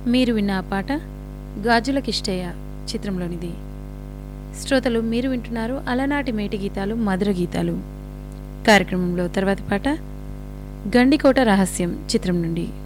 మీరు విన్న ఆ పాట గాజులకిష్టయ్య చిత్రంలోనిది. శ్రోతలు మీరు వింటున్నారు అలనాటి మేటి గీతాలు మధుర గీతాలు కార్యక్రమంలో తర్వాతి పాట గండికోట రహస్యం చిత్రం నుండి.